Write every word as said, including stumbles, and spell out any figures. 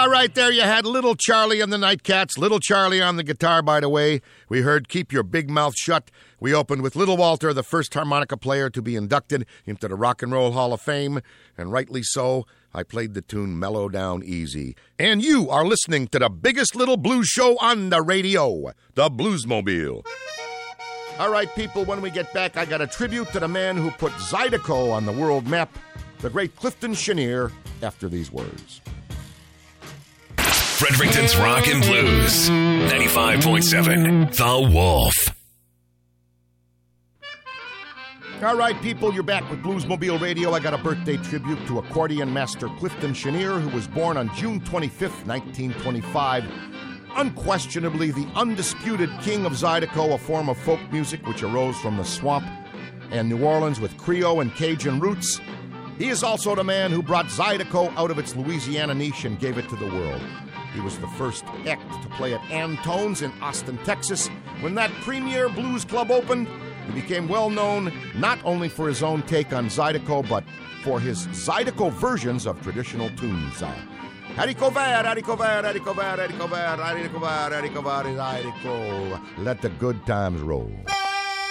All right, there you had Little Charlie and the Nightcats. Little Charlie on the guitar, by the way. We heard Keep Your Big Mouth Shut. We opened with Little Walter, the first harmonica player to be inducted into the Rock and Roll Hall of Fame, and rightly so. I played the tune Mellow Down Easy. And you are listening to the biggest little blues show on the radio, the Bluesmobile. All right, people, when we get back, I got a tribute to the man who put Zydeco on the world map, the great Clifton Chenier, after these words. Fredericton's Rock and Blues, ninety-five point seven, The Wolf. All right, people, you're back with Bluesmobile Radio. I got a birthday tribute to accordion master Clifton Chenier, who was born on June twenty-fifth, nineteen twenty-five. Unquestionably the undisputed king of Zydeco, a form of folk music which arose from the swamp and New Orleans with Creole and Cajun roots. He is also the man who brought Zydeco out of its Louisiana niche and gave it to the world. He was the first act to play at Antone's in Austin, Texas. When that premier blues club opened, he became well known not only for his own take on Zydeco, but for his Zydeco versions of traditional tunes. Uh, Haricot vert, haricot vert, haricot vert, haricot vert, haricot vert, haricot vert, haricot. Let the good times roll.